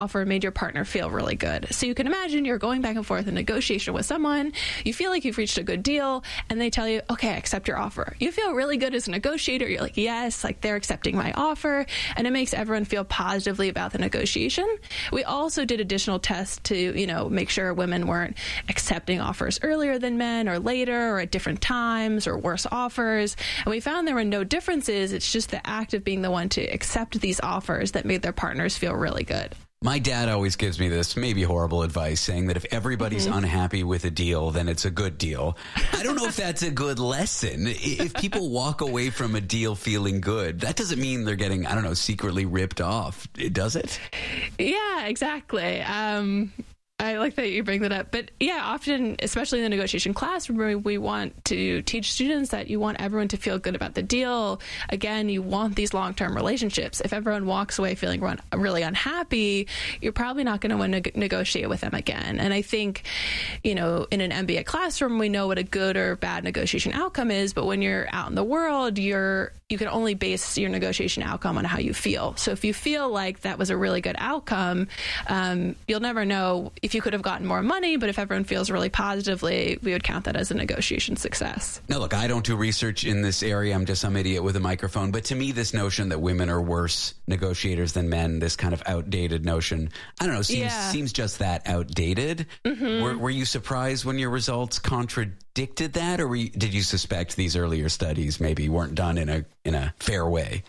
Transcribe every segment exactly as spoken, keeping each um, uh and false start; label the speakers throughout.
Speaker 1: offer made your partner feel really good. So you can imagine you're going back and forth in negotiation with someone, you feel like you've reached a good deal, and they tell you, okay, I accept your offer. You feel really good as a negotiator. You're like, yes, like they're accepting my offer, and it makes everyone feel positively about the negotiation. We also did additional tests to, you know, make sure women weren't accepting offers earlier than men or later or at different times or worse offers. And we found there were no differences. It's just the act of being the one to accept these offers that made their partners feel really good.
Speaker 2: My dad always gives me this maybe horrible advice, saying that if everybody's mm-hmm. unhappy with a deal, then it's a good deal. I don't know if that's a good lesson. If people walk away from a deal feeling good, that doesn't mean they're getting, I don't know, secretly ripped off. Does it?
Speaker 1: Yeah, exactly. Um, I like that you bring that up. But yeah, often, especially in the negotiation classroom, we want to teach students that you want everyone to feel good about the deal. Again, you want these long-term relationships. If everyone walks away feeling run, really unhappy, you're probably not going to want to neg- negotiate with them again. And I think, you know, in an M B A classroom, we know what a good or bad negotiation outcome is. But when you're out in the world, you're you can only base your negotiation outcome on how you feel. So if you feel like that was a really good outcome, um, you'll never know if you could have gotten more money, but if everyone feels really positively, we would count that as a negotiation success.
Speaker 2: Now, look, I don't do research in this area. I'm just some idiot with a microphone. But to me, this notion that women are worse negotiators than men, this kind of outdated notion, I don't know, seems,
Speaker 1: yeah.
Speaker 2: seems just that outdated.
Speaker 1: Mm-hmm.
Speaker 2: Were, were you surprised when your results contradicted that? Or were you, did you suspect these earlier studies maybe weren't done in a in a fair way?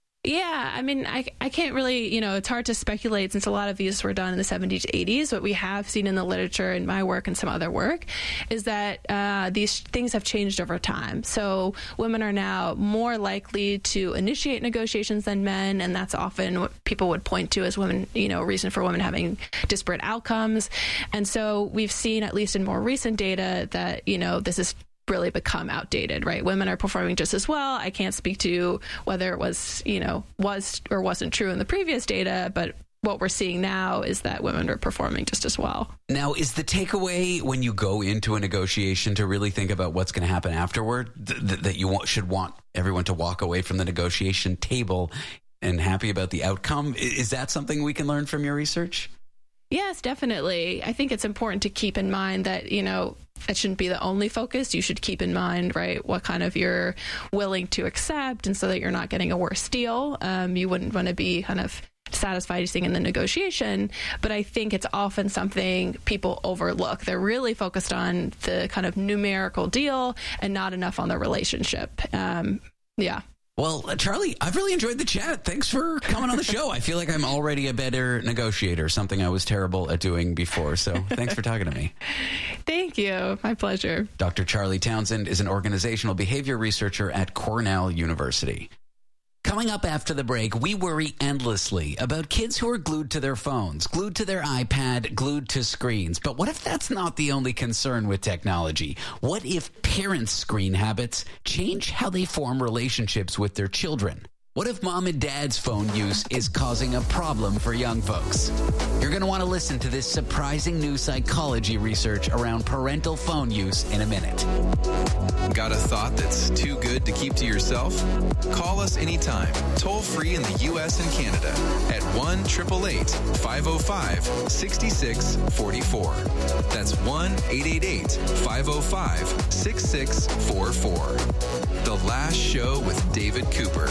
Speaker 1: Yeah, I mean, I, I can't really, you know, it's hard to speculate since a lot of these were done in the seventies, eighties. What we have seen in the literature in my work and some other work is that uh, these things have changed over time. So women are now more likely to initiate negotiations than men, and that's often what people would point to as women, you know, a reason for women having disparate outcomes. And so we've seen, at least in more recent data, that, you know, this is really become outdated, right? Women are performing just as well. I can't speak to whether it was, you know, was or wasn't true in the previous data, but what we're seeing now is that women are performing just as well.
Speaker 2: Now, is the takeaway when you go into a negotiation to really think about what's going to happen afterward, th- th- that you want, should want everyone to walk away from the negotiation table and happy about the outcome? Is that something we can learn from your research?
Speaker 1: Yes, definitely. I think it's important to keep in mind that, you know, that shouldn't be the only focus. You should keep in mind, right, what kind of you're willing to accept, and so that you're not getting a worse deal. Um, you wouldn't want to be kind of satisfied staying in the negotiation. But I think it's often something people overlook. They're really focused on the kind of numerical deal and not enough on the relationship. Um, yeah.
Speaker 2: Well, Charlie, I've really enjoyed the chat. Thanks for coming on the show. I feel like I'm already a better negotiator, something I was terrible at doing before. So thanks for talking to me.
Speaker 1: Thank you. My pleasure.
Speaker 2: Doctor Charlie Townsend is an organizational behavior researcher at Cornell University. Coming up after the break, we worry endlessly about kids who are glued to their phones, glued to their iPad, glued to screens. But what if that's not the only concern with technology? What if parents' screen habits change how they form relationships with their children? What if mom and dad's phone use is causing a problem for young folks? You're going to want to listen to this surprising new psychology research around parental phone use in a minute.
Speaker 3: Got a thought that's too good to keep to yourself? Call us anytime, toll free in the U S and Canada at one eight eight eight, five oh five, six six four four. That's one eight eight eight, five oh five, six six four four. The Last Show with David Cooper.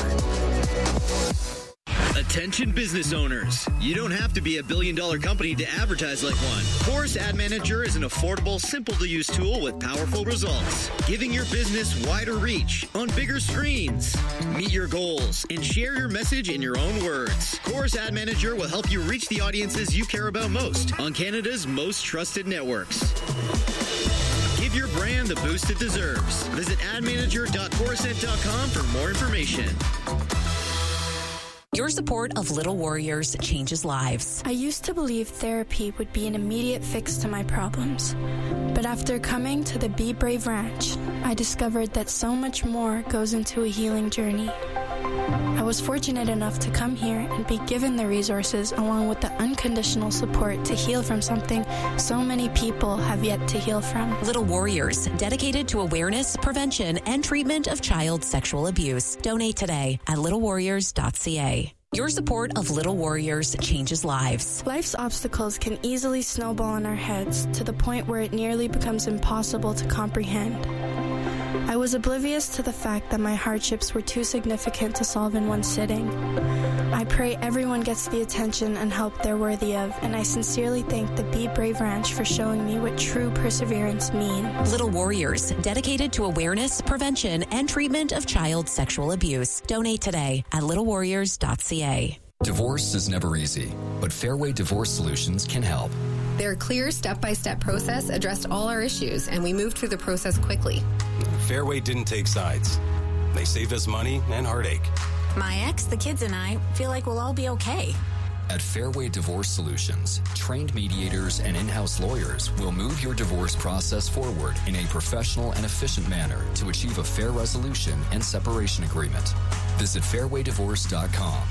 Speaker 4: Attention business owners. You don't have to be a billion dollar company to advertise like one. Chorus Ad Manager is an affordable, simple to use tool with powerful results, giving your business wider reach on bigger screens. Meet your goals and share your message in your own words. Chorus Ad Manager will help you reach the audiences you care about most on Canada's most trusted networks. Give your brand the boost it deserves. Visit ad manager dot corusent dot com for more information.
Speaker 5: Your support of Little Warriors changes lives.
Speaker 6: I used to believe therapy would be an immediate fix to my problems. But after coming to the Be Brave Ranch, I discovered that so much more goes into a healing journey. I was fortunate enough to come here and be given the resources along with the unconditional support to heal from something so many people have yet to heal from.
Speaker 5: Little Warriors, dedicated to awareness, prevention, and treatment of child sexual abuse. Donate today at little warriors dot c a. Your support of Little Warriors changes lives.
Speaker 6: Life's obstacles can easily snowball in our heads to the point where it nearly becomes impossible to comprehend. I was oblivious to the fact that my hardships were too significant to solve in one sitting. I pray everyone gets the attention and help they're worthy of, and I sincerely thank the Be Brave Ranch for showing me what true perseverance means.
Speaker 5: Little Warriors, dedicated to awareness, prevention, and treatment of child sexual abuse. Donate today at little warriors dot c a.
Speaker 7: Divorce is never easy, but Fairway Divorce Solutions can help.
Speaker 8: Their clear step-by-step process addressed all our issues, and we moved through the process quickly.
Speaker 9: Fairway didn't take sides. They saved us money and heartache.
Speaker 10: My ex, the kids, and I feel like we'll all be okay.
Speaker 7: At Fairway Divorce Solutions, trained mediators and in-house lawyers will move your divorce process forward in a professional and efficient manner to achieve a fair resolution and separation agreement. Visit fairway divorce dot com.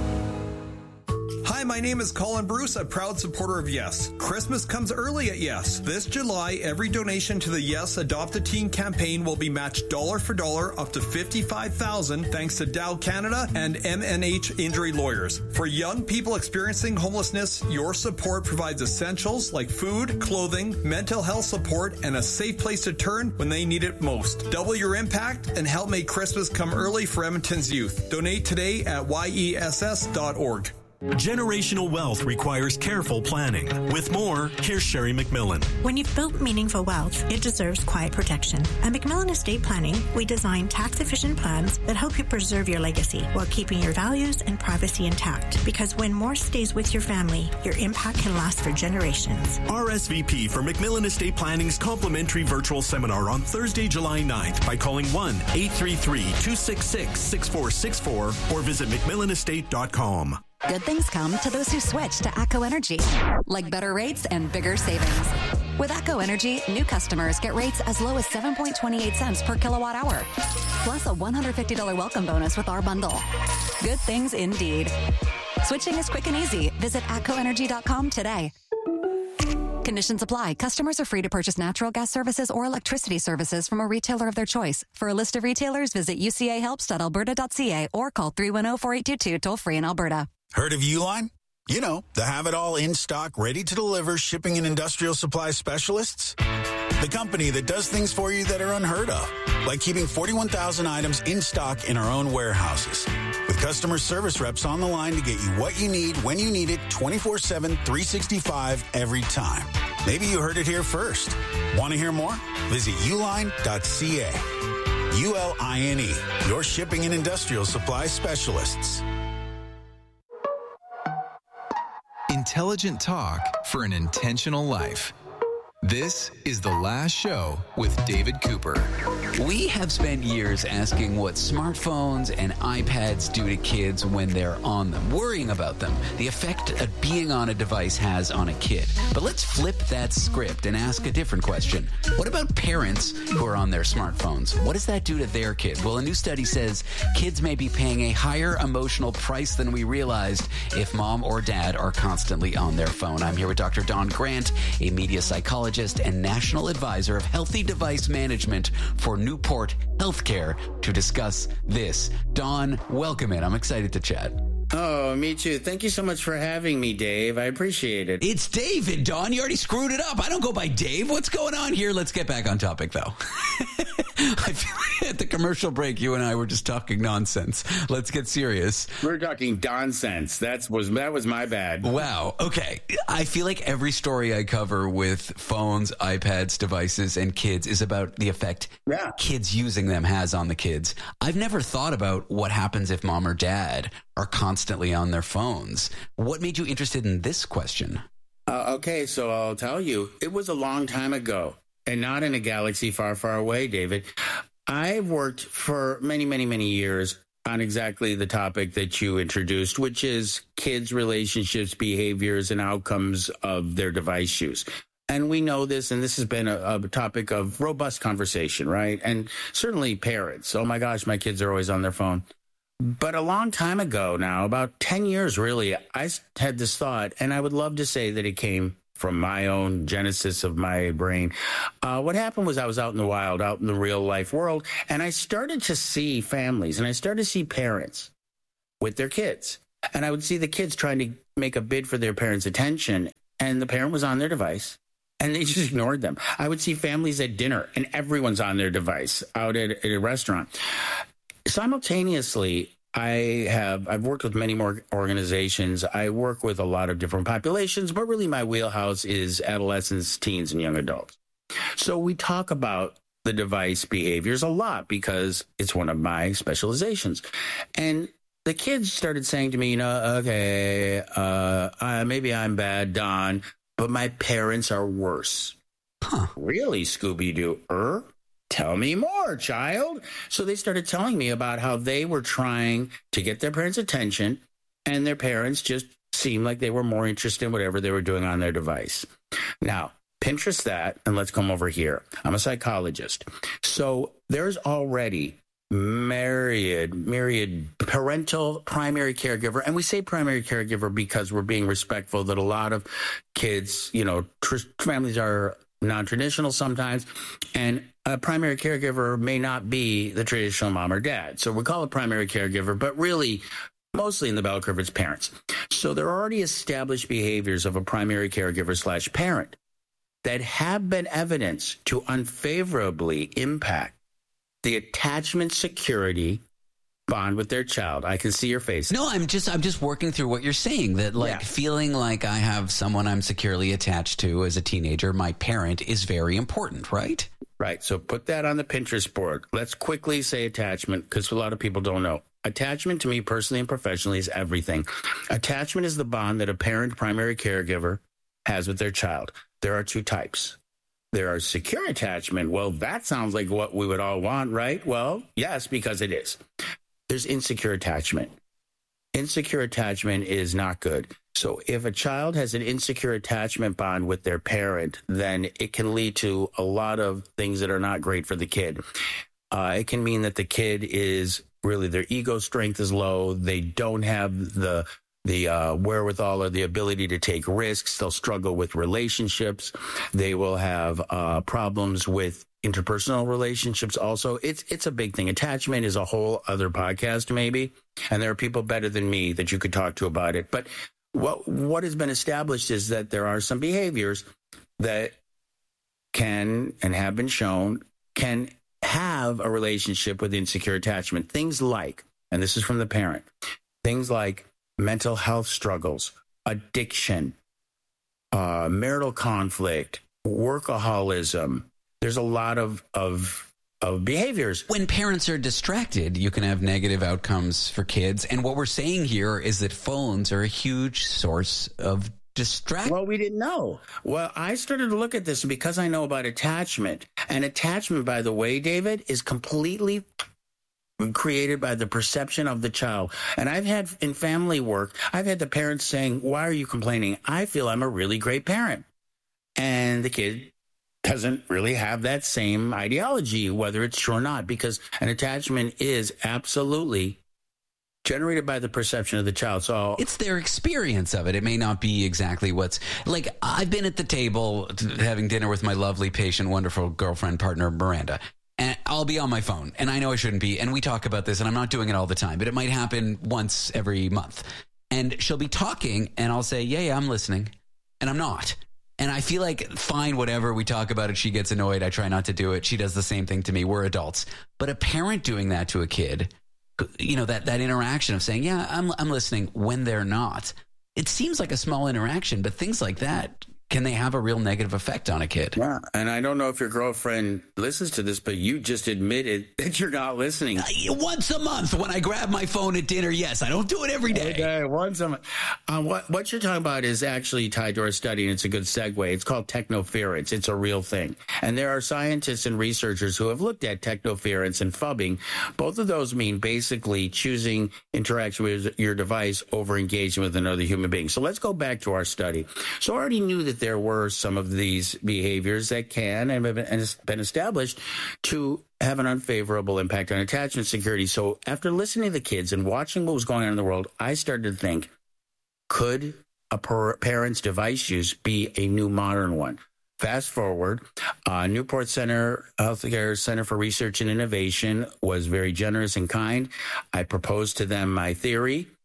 Speaker 11: Hi, my name is Colin Bruce, a proud supporter of Yes. Christmas comes early at Yes. This July, every donation to the Yes Adopt a Teen campaign will be matched dollar for dollar up to fifty-five thousand dollars thanks to Dow Canada and M N H Injury Lawyers. For young people experiencing homelessness, your support provides essentials like food, clothing, mental health support, and a safe place to turn when they need it most. Double your impact and help make Christmas come early for Edmonton's youth. Donate today at Y E S S dot org.
Speaker 12: Generational wealth requires careful planning. With more, here's Sherry McMillan.
Speaker 13: When you've built meaningful wealth, it deserves quiet protection. At McMillan Estate Planning, we design tax-efficient plans that help you preserve your legacy while keeping your values and privacy intact. Because when more stays with your family, your impact can last for generations.
Speaker 12: R S V P for McMillan Estate Planning's complimentary virtual seminar on Thursday, July ninth by calling one eight three three, two six six, six four six four or visit mcmillan estate dot com.
Speaker 14: Good things come to those who switch to ATCO Energy, like better rates and bigger savings. With ATCO Energy, new customers get rates as low as seven point two eight cents per kilowatt hour, plus a one hundred fifty dollars welcome bonus with our bundle. Good things indeed. Switching is quick and easy. Visit atco energy dot com today. Conditions apply. Customers are free to purchase natural gas services or electricity services from a retailer of their choice. For a list of retailers, visit u c a helps dot alberta dot c a or call three one zero, four eight two two toll free in Alberta.
Speaker 15: Heard of Uline? You know, the have-it-all in-stock, ready-to-deliver shipping and industrial supply specialists. The company that does things for you that are unheard of, like keeping forty-one thousand items in stock in our own warehouses. With customer service reps on the line to get you what you need, when you need it, twenty-four seven, three sixty-five, every time. Maybe you heard it here first. Want to hear more? Visit uline dot c a. U L I N E, your shipping and industrial supply specialists.
Speaker 3: Intelligent talk for an intentional life. This is The Last Show with David Cooper.
Speaker 2: We have spent years asking what smartphones and iPads do to kids when they're on them, worrying about them, the effect that being on a device has on a kid. But let's flip that script and ask a different question. What about parents who are on their smartphones? What does that do to their kids? Well, a new study says kids may be paying a higher emotional price than we realized if mom or dad are constantly on their phone. I'm here with Doctor Don Grant, a media psychologist and national advisor of healthy device management for Newport Healthcare, to discuss this. Don, welcome in. I'm excited to chat.
Speaker 16: Oh, me too. Thank you so much for having me, Dave. I appreciate it.
Speaker 2: It's David, Don. You already screwed it up. I don't go by Dave. What's going on here? Let's get back on topic, though. I feel like at the commercial break, you and I were just talking nonsense. Let's get serious.
Speaker 16: We're talking nonsense. That's was that was my bad.
Speaker 2: Wow. Okay. I feel like every story I cover with phones, iPads, devices, and kids is about the effect
Speaker 16: yeah.
Speaker 2: kids using them has on the kids. I've never thought about what happens if mom or dad are constantly on their phones. What made you interested in this question?
Speaker 16: Uh, okay, so I'll tell you. It was a long time ago, and not in a galaxy far, far away, David. I worked for many, many, many years on exactly the topic that you introduced, which is kids' relationships, behaviors, and outcomes of their device use. And we know this, and this has been a, a topic of robust conversation, right? And certainly parents. Oh, my gosh, my kids are always on their phone. But a long time ago now, about ten years really, I had this thought, and I would love to say that it came from my own genesis of my brain. Uh, what happened was I was out in the wild, out in the real life world, and I started to see families, and I started to see parents with their kids And I would see the kids trying to make a bid for their parents' attention, and the parent was on their device, and they just ignored them. I would see families at dinner, and everyone's on their device out at, at a restaurant. Simultaneously, I have, I've worked with many more organizations. I work with a lot of different populations, but really my wheelhouse is adolescents, teens, and young adults. So we talk about the device behaviors a lot because it's one of my specializations. And the kids started saying to me, you know, okay, uh, uh, maybe I'm bad, Don, but my parents are worse. Huh. Really, Scooby-Doo? Er? Tell me more, child. So they started telling me about how they were trying to get their parents' attention, and their parents just seemed like they were more interested in whatever they were doing on their device. Now, Pinterest that, and let's come over here. I'm a psychologist. So there's already myriad, myriad parental primary caregiver. And we say primary caregiver because we're being respectful that a lot of kids, you know, tr- families are non-traditional sometimes, and a primary caregiver may not be the traditional mom or dad. So we call it primary caregiver, but really, mostly in the bell curve, it's parents. So there are already established behaviors of a primary caregiver slash parent that have been evidenced to unfavorably impact the attachment security bond with their child. I can see your face.
Speaker 2: No, I'm just I'm just working through what you're saying, that like yeah. feeling like I have someone I'm securely attached to as a teenager, my parent, is very important, right?
Speaker 16: Right. So put that on the Pinterest board. Let's quickly say attachment, because a lot of people don't know. Attachment to me personally and professionally is everything. Attachment is the bond that a parent, primary caregiver, has with their child. There are two types. There are secure attachment. Well, that sounds like what we would all want, right? Well, yes, because it is. There's insecure attachment. Insecure attachment is not good. So if a child has an insecure attachment bond with their parent, then it can lead to a lot of things that are not great for the kid. Uh, it can mean that the kid is really, their ego strength is low. They don't have the the uh, wherewithal or the ability to take risks. They'll struggle with relationships. They will have uh, problems with interpersonal relationships also. It's it's a big thing. Attachment is a whole other podcast maybe, and there are people better than me that you could talk to about it. But what what has been established is that there are some behaviors that can and have been shown can have a relationship with insecure attachment. Things like, and this is from the parent, things like mental health struggles, addiction, uh, marital conflict, workaholism. There's a lot of, of of behaviors.
Speaker 2: When parents are distracted, you can have negative outcomes for kids. And what we're saying here is that phones are a huge source of distraction.
Speaker 16: Well, we didn't know. Well, I started to look at this because I know about attachment. And attachment, by the way, David, is completely created by the perception of the child. And I've had in family work, I've had the parents saying, why are you complaining? I feel I'm a really great parent. And the kid doesn't really have that same ideology, whether it's true or not, because an attachment is absolutely generated by the perception of the child. So
Speaker 2: it's their experience of it. It may not be exactly what's like. I've been at the table having dinner with my lovely, patient, wonderful girlfriend, partner, Miranda, and I'll be on my phone, and I know I shouldn't be. And we talk about this, and I'm not doing it all the time, but it might happen once every month. And she'll be talking, and I'll say, yeah, yeah, I'm listening. And I'm not. And I feel like, fine, whatever, we talk about it, she gets annoyed, I try not to do it, she does the same thing to me, we're adults. But a parent doing that to a kid, you know, that, that interaction of saying, yeah, I'm I'm listening, when they're not, it seems like a small interaction, but things like that, can they have a real negative effect on a kid?
Speaker 16: Yeah, and I don't know if your girlfriend listens to this, but you just admitted that you're not listening.
Speaker 2: Uh, once a month when I grab my phone at dinner, yes. I don't do it every day.
Speaker 16: Okay, once a month. Uh, what, what you're talking about is actually tied to our study, and it's a good segue. It's called technoference. It's a real thing. And there are scientists and researchers who have looked at technoference and phubbing. Both of those mean basically choosing interaction with your device over engaging with another human being. So let's go back to our study. So I already knew that there were some of these behaviors that can and have been established to have an unfavorable impact on attachment security. So after listening to the kids and watching what was going on in the world, I started to think, could a parent's device use be a new modern one? Fast forward, uh, Newport Center, Healthcare Center for Research and Innovation was very generous and kind. I proposed to them my theory.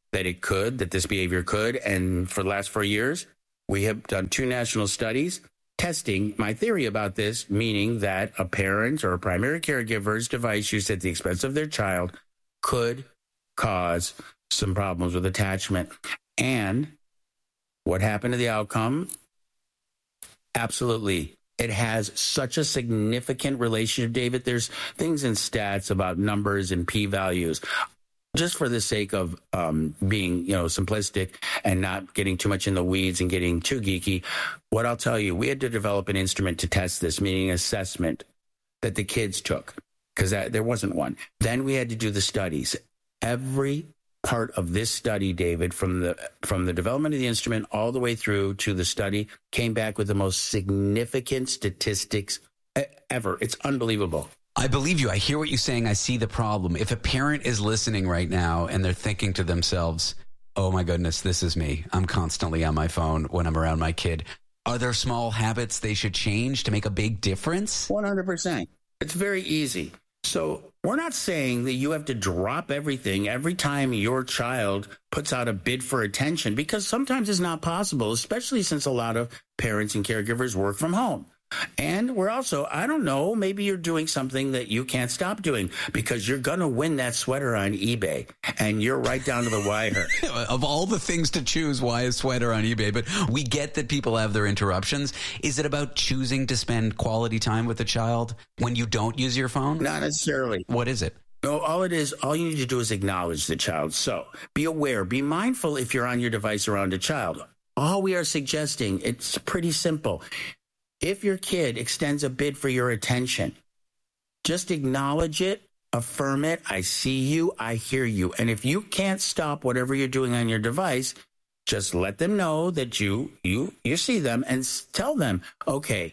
Speaker 16: that it could, that this behavior could. And for the last four years, we have done two national studies testing my theory about this, meaning that a parent or a primary caregiver's device use at the expense of their child could cause some problems with attachment. And what happened to the outcome? Absolutely. It has such a significant relationship, David. There's things in stats about numbers and p-values. Just for the sake of um, being, you know, simplistic and not getting too much in the weeds and getting too geeky, what I'll tell you, we had to develop an instrument to test this, meaning assessment that the kids took, because there wasn't one. Then we had to do the studies. Every part of this study, David, from the from the development of the instrument all the way through to the study, came back with the most significant statistics ever. It's unbelievable.
Speaker 2: I believe you. I hear what you're saying. I see the problem. If a parent is listening right now and they're thinking to themselves, oh my goodness, this is me. I'm constantly on my phone when I'm around my kid. Are there small habits they should change to make a big difference?
Speaker 16: one hundred percent. It's very easy. So we're not saying that you have to drop everything every time your child puts out a bid for attention, because sometimes it's not possible, especially since a lot of parents and caregivers work from home. And we're also, I don't know, maybe you're doing something that you can't stop doing because you're going to win that sweater on eBay and you're right down to the wire.
Speaker 2: Of all the things to choose, why a sweater on eBay? But we get that people have their interruptions. Is it about choosing to spend quality time with a child when you don't use your phone?
Speaker 16: Not necessarily.
Speaker 2: What is it?
Speaker 16: No, all it is, all you need to do is acknowledge the child. So be aware, be mindful if you're on your device around a child. All we are suggesting, it's pretty simple. If your kid extends a bid for your attention, just acknowledge it, affirm it. I see you, I hear you. And if you can't stop whatever you're doing on your device, just let them know that you you you see them and tell them, okay,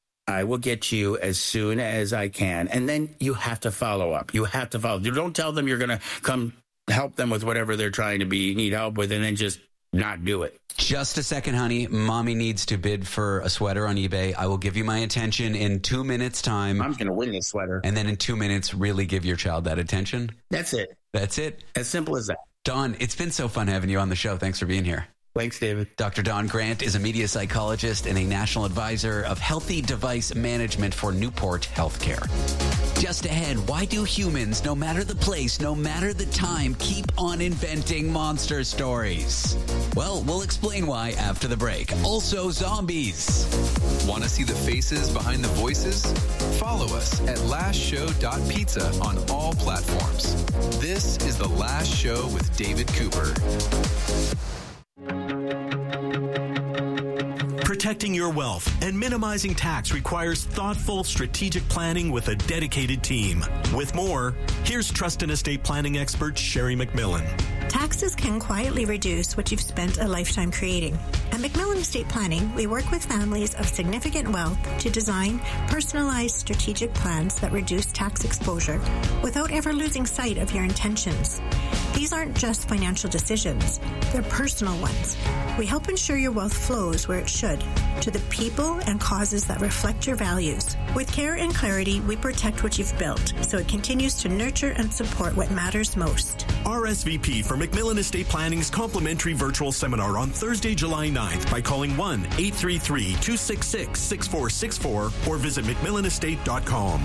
Speaker 16: I will get to you as soon as I can. And then you have to follow up. You have to follow. You don't tell them you're going to come help them with whatever they're trying to be need help with and then just not do it.
Speaker 2: Just a second, honey. Mommy needs to bid for a sweater on eBay. I will give you my attention in two minutes' time.
Speaker 16: I'm going to win this sweater.
Speaker 2: And then in two minutes, really give your child that attention.
Speaker 16: That's it.
Speaker 2: That's it.
Speaker 16: As simple as that.
Speaker 2: Don, it's been so fun having you on the show. Thanks for being here.
Speaker 16: Thanks, David.
Speaker 2: Doctor Don Grant is a media psychologist and a national advisor of healthy device management for Newport Healthcare. Just ahead, why do humans, no matter the place, no matter the time, keep on inventing monster stories? Well, we'll explain why after the break. Also, zombies.
Speaker 3: Want to see the faces behind the voices? Follow us at last show dot pizza on all platforms. This is The Last Show with David Cooper.
Speaker 12: Protecting your wealth and minimizing tax requires thoughtful, strategic planning with a dedicated team. With more, here's trust and estate planning expert Sherry McMillan.
Speaker 13: Taxes can quietly reduce what you've spent a lifetime creating. At McMillan Estate Planning, we work with families of significant wealth to design personalized strategic plans that reduce tax exposure without ever losing sight of your intentions. These aren't just financial decisions, they're personal ones. We help ensure your wealth flows where it should, to the people and causes that reflect your values. With care and clarity, we protect what you've built, so it continues to nurture and support what matters most.
Speaker 12: R S V P for McMillan Estate Planning's complimentary virtual seminar on Thursday, July ninth by calling one eight three three, two six six, six four six four or visit mcmillan estate dot com.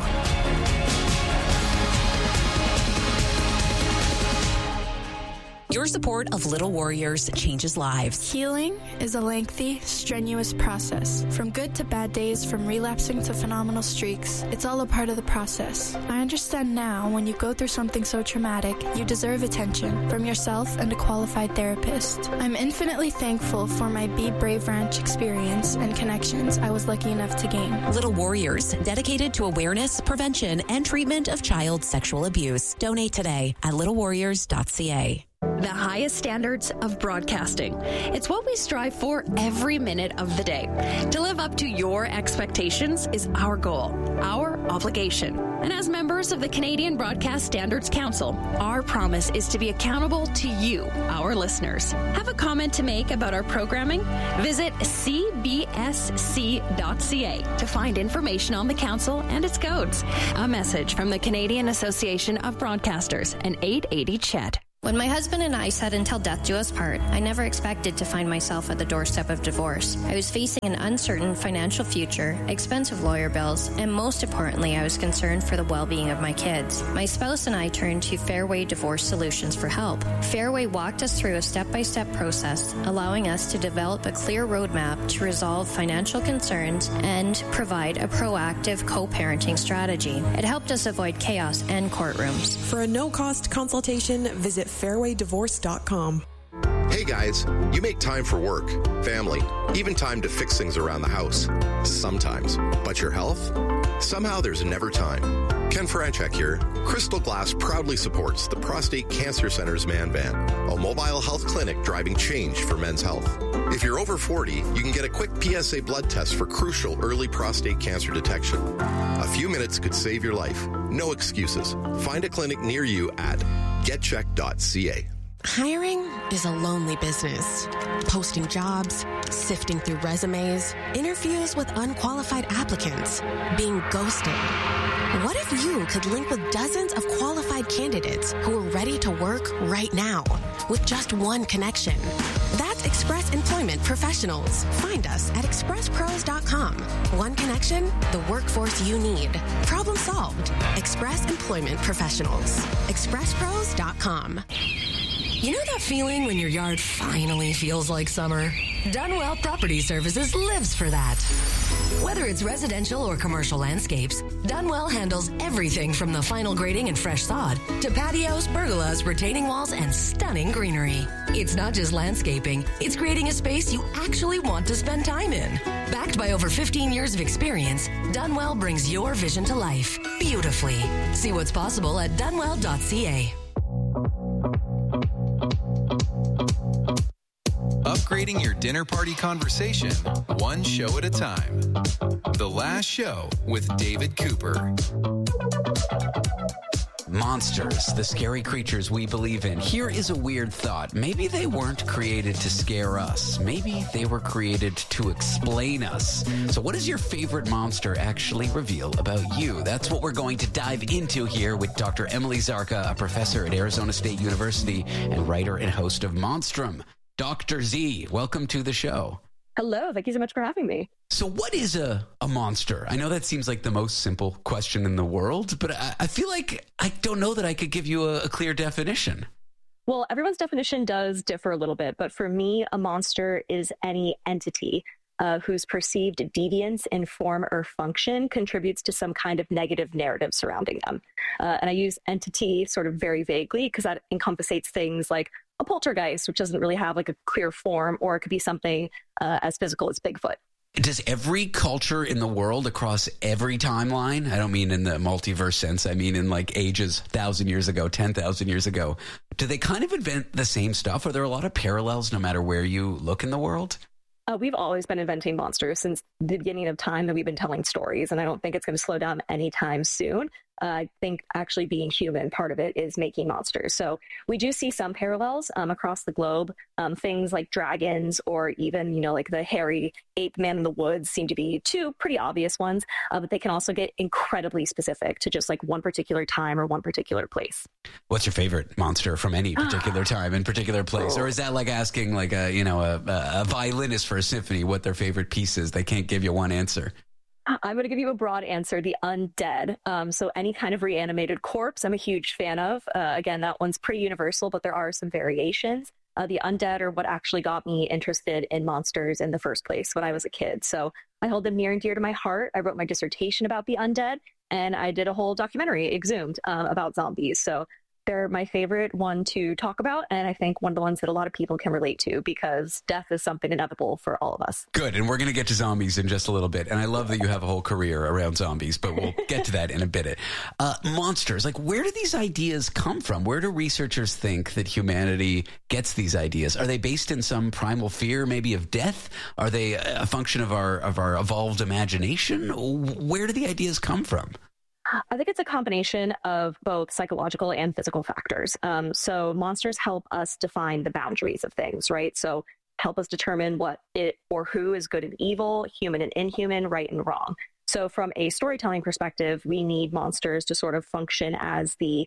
Speaker 5: Your support of Little Warriors changes lives.
Speaker 6: Healing is a lengthy, strenuous process. From good to bad days, from relapsing to phenomenal streaks, it's all a part of the process. I understand now when you go through something so traumatic, you deserve attention from yourself and a qualified therapist. I'm infinitely thankful for my Be Brave Ranch experience and connections I was lucky enough to gain.
Speaker 5: Little Warriors, dedicated to awareness, prevention, and treatment of child sexual abuse. Donate today at little warriors dot c a.
Speaker 17: The highest standards of broadcasting. It's what we strive for every minute of the day. To live up to your expectations is our goal, our obligation. And as members of the Canadian Broadcast Standards Council, our promise is to be accountable to you, our listeners. Have a comment to make about our programming? Visit c b s c dot c a to find information on the council and its codes. A message from the Canadian Association of Broadcasters and eight eighty C H E T.
Speaker 18: When my husband and I said until death do us part, I never expected to find myself at the doorstep of divorce. I was facing an uncertain financial future, expensive lawyer bills, and most importantly, I was concerned for the well-being of my kids. My spouse and I turned to Fairway Divorce Solutions for help. Fairway walked us through a step-by-step process, allowing us to develop a clear roadmap to resolve financial concerns and provide a proactive co-parenting strategy. It helped us avoid chaos and courtrooms.
Speaker 19: For a no-cost consultation, visit fairway divorce dot com.
Speaker 20: Hey guys, you make time for work, family, even time to fix things around the house. Sometimes. But your health? Somehow there's never time. Ken Franchek here. Crystal Glass proudly supports the Prostate Cancer Center's Man Van, a mobile health clinic driving change for men's health. If you're over forty, you can get a quick P S A blood test for crucial early prostate cancer detection. A few minutes could save your life. No excuses. Find a clinic near you at get check dot c a.
Speaker 21: Hiring is a lonely business. Posting jobs, sifting through resumes, interviews with unqualified applicants, being ghosted. What if you could link with dozens of qualified candidates who are ready to work right now with just one connection? That's Express Employment Professionals. Find us at express pros dot com. One connection, the workforce you need. Problem solved. Express Employment Professionals. express pros dot com.
Speaker 22: You know that feeling when your yard finally feels like summer? Dunwell Property Services lives for that. Whether it's residential or commercial landscapes, Dunwell handles everything from the final grading and fresh sod to patios, pergolas, retaining walls, and stunning greenery. It's not just landscaping, it's creating a space you actually want to spend time in. Backed by over fifteen years of experience, Dunwell brings your vision to life beautifully. See what's possible at dunwell dot c a.
Speaker 3: Upgrading your dinner party conversation, one show at a time. The Last Show with David Cooper.
Speaker 2: Monsters, the scary creatures we believe in. Here is a weird thought. Maybe they weren't created to scare us. Maybe they were created to explain us. So what does your favorite monster actually reveal about you? That's what we're going to dive into here with Doctor Emily Zarka, a professor at Arizona State University and writer and host of Monstrum. Doctor Z, welcome to the show.
Speaker 23: Hello, thank you so much for having me.
Speaker 2: So what is a, a monster? I know that seems like the most simple question in the world, but I, I feel like I don't know that I could give you a, a clear definition.
Speaker 23: Well, everyone's definition does differ a little bit, but for me, a monster is any entity uh, whose perceived deviance in form or function contributes to some kind of negative narrative surrounding them. Uh, and I use entity sort of very vaguely because that encompasses things like a poltergeist, which doesn't really have like a clear form, or it could be something uh, as physical as Bigfoot.
Speaker 2: Does every culture in the world across every timeline, I don't mean in the multiverse sense, I mean in like ages, thousand years ago, ten thousand years ago, do they kind of invent the same stuff? Are there a lot of parallels no matter where you look in the world?
Speaker 23: Uh, we've always been inventing monsters since the beginning of time that we've been telling stories, and I don't think it's going to slow down anytime soon. Uh, I think actually being human, part of it is making monsters. So we do see some parallels um, across the globe. Um, things like dragons or even, you know, like the hairy ape man in the woods seem to be two pretty obvious ones, uh, but they can also get incredibly specific to just like one particular time or one particular place.
Speaker 2: What's your favorite monster from any particular time and particular place? Or is that like asking like a, you know, a, a violinist for a symphony what their favorite piece is? They can't give you one answer.
Speaker 23: I'm going to give you a broad answer, the undead. Um, so any kind of reanimated corpse, I'm a huge fan of. Uh, again, that one's pretty universal, but there are some variations. Uh, the undead are what actually got me interested in monsters in the first place when I was a kid. So I hold them near and dear to my heart. I wrote my dissertation about the undead, and I did a whole documentary, Exhumed, um, about zombies. So they're my favorite one to talk about, and I think one of the ones that a lot of people can relate to because death is something inevitable for all of us.
Speaker 2: Good, and we're going to get to zombies in just a little bit, and I love that you have a whole career around zombies, but we'll get to that in a bit. Uh, monsters, like where do these ideas come from? Where do researchers think that humanity gets these ideas? Are they based in some primal fear, maybe of death? Are they a function of our of our evolved imagination? Where do the ideas come from?
Speaker 23: I think it's a combination of both psychological and physical factors. Um, so monsters help us define the boundaries of things, right? So help us determine what it or who is good and evil, human and inhuman, right and wrong. So from a storytelling perspective, we need monsters to sort of function as the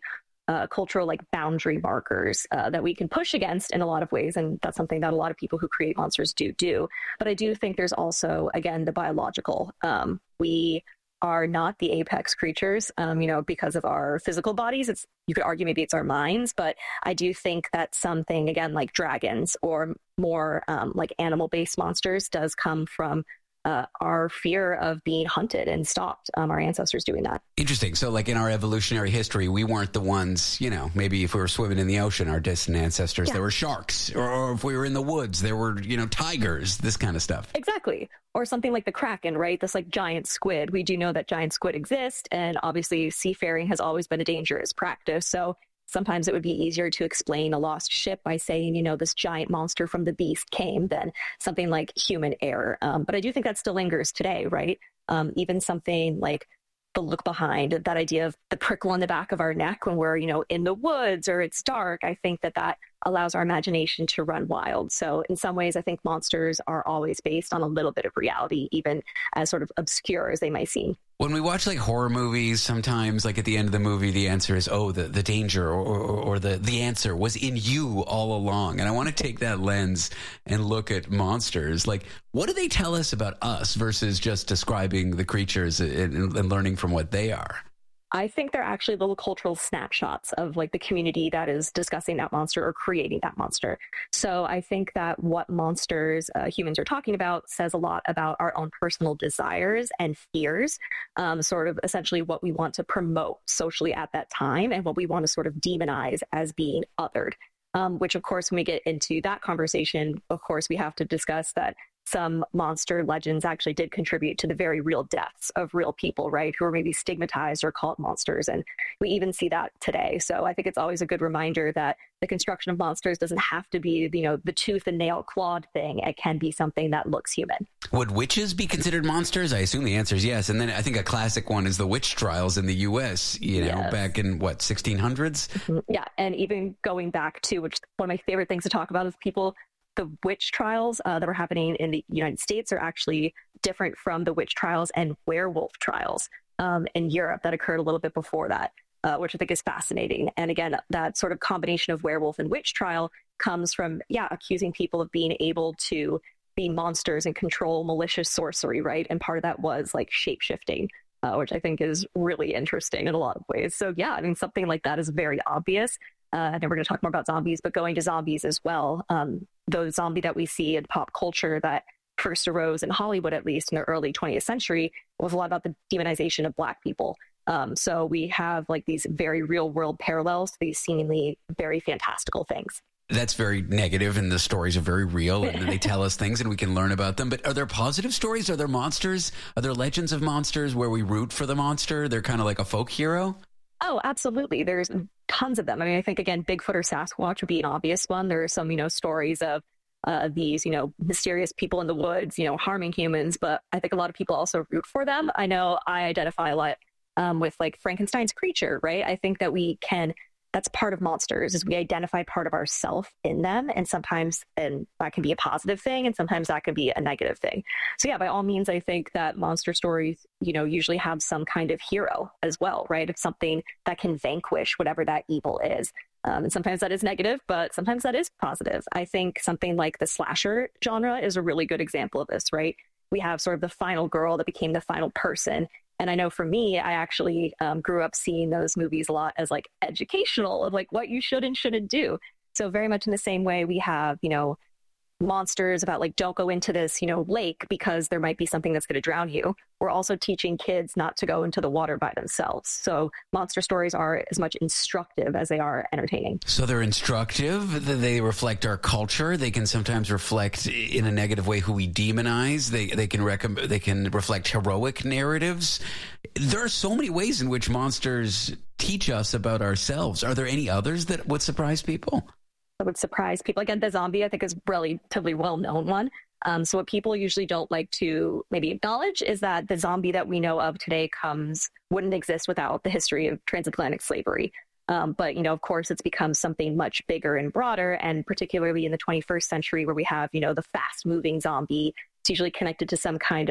Speaker 23: uh, cultural like boundary markers uh, that we can push against in a lot of ways. And that's something that a lot of people who create monsters do do. But I do think there's also, again, the biological. Um, we are not the apex creatures, um, you know, because of our physical bodies. It's, you could argue maybe it's our minds, but I do think that something, again, like dragons or more um, like animal-based monsters does come from Uh, our fear of being hunted and stalked, um, our ancestors doing that.
Speaker 2: Interesting. So like in our evolutionary history, we weren't the ones, you know, maybe if we were swimming in the ocean, our distant ancestors, yeah. there were sharks, or, or if we were in the woods, there were, you know, tigers, this kind of stuff.
Speaker 23: Exactly. Or something like the Kraken, right? This like giant squid. We do know that giant squid exist, and obviously seafaring has always been a dangerous practice. So sometimes it would be easier to explain a lost ship by saying, you know, this giant monster from the beast came than something like human error. Um, but I do think that still lingers today, right? Um, even something like the look behind, that idea of the prickle on the back of our neck when we're, you know, in the woods or it's dark. I think that that allows our imagination to run wild. So in some ways, I think monsters are always based on a little bit of reality, even as sort of obscure as they might seem.
Speaker 2: When we watch like horror movies, sometimes like at the end of the movie, the answer is, oh, the, the danger or, or, or the, the answer was in you all along. And I want to take that lens and look at monsters. Like, what do they tell us about us versus just describing the creatures and, and learning from what they are?
Speaker 23: I think they're actually little cultural snapshots of like the community that is discussing that monster or creating that monster. So I think that what monsters uh, humans are talking about says a lot about our own personal desires and fears, um, sort of essentially what we want to promote socially at that time and what we want to sort of demonize as being othered. Um, which, of course, when we get into that conversation, of course, we have to discuss that some monster legends actually did contribute to the very real deaths of real people, right, who are maybe stigmatized or called monsters. And we even see that today. So I think it's always a good reminder that the construction of monsters doesn't have to be, you know, the tooth and nail clawed thing. It can be something that looks human.
Speaker 2: Would witches be considered monsters? I assume the answer is yes. And then I think a classic one is the witch trials in the U S, you know, yes. back in, what, sixteen hundreds?
Speaker 23: Mm-hmm. Yeah, and even going back to, which one of my favorite things to talk about is people, the witch trials uh, that were happening in the United States are actually different from the witch trials and werewolf trials um, in Europe that occurred a little bit before that, uh, which I think is fascinating. And again, that sort of combination of werewolf and witch trial comes from, yeah, accusing people of being able to be monsters and control malicious sorcery, right? And part of that was like shape-shifting, uh, which I think is really interesting in a lot of ways. So yeah, I mean, something like that is very obvious. Uh, and then we're going to talk more about zombies, but going to zombies as well. Um, the zombie that we see in pop culture that first arose in Hollywood, at least in the early twentieth century, was a lot about the demonization of Black people. Um, so we have like these very real world parallels to these seemingly very fantastical things.
Speaker 2: That's very negative, and the stories are very real, and they tell us things, and we can learn about them. But are there positive stories? Are there monsters? Are there legends of monsters where we root for the monster? They're kind of like a folk hero?
Speaker 23: Oh, absolutely. There's tons of them. I mean, I think, again, Bigfoot or Sasquatch would be an obvious one. There are some, you know, stories of uh, these, you know, mysterious people in the woods, you know, harming humans. But I think a lot of people also root for them. I know I identify a lot um, with like Frankenstein's creature, right? I think that we can, that's part of monsters, is we identify part of ourself in them. And sometimes and that can be a positive thing, and sometimes that can be a negative thing. So yeah, by all means, I think that monster stories, you know, usually have some kind of hero as well, right? It's something that can vanquish whatever that evil is. Um, and sometimes that is negative, but sometimes that is positive. I think something like the slasher genre is a really good example of this, right? We have sort of the final girl that became the final person. And I know for me, I actually um, grew up seeing those movies a lot as like educational of like what you should and shouldn't do. So very much in the same way we have, you know, monsters about like, don't go into this, you know, lake because there might be something that's going to drown you. We're also teaching kids not to go into the water by themselves. So monster stories are as much instructive as they are entertaining.
Speaker 2: So they're instructive. They reflect our culture. They can sometimes reflect in a negative way who we demonize. They they can rec- they can reflect heroic narratives. There are so many ways in which monsters teach us about ourselves. Are there any others that would surprise people?
Speaker 23: That would surprise people. Again, the zombie, I think, is a relatively well-known one. Um, so what people usually don't like to maybe acknowledge is that the zombie that we know of today comes wouldn't exist without the history of transatlantic slavery. Um, but, you know, of course, it's become something much bigger and broader, and particularly in the twenty-first century where we have, you know, the fast-moving zombie. It's usually connected to some kind of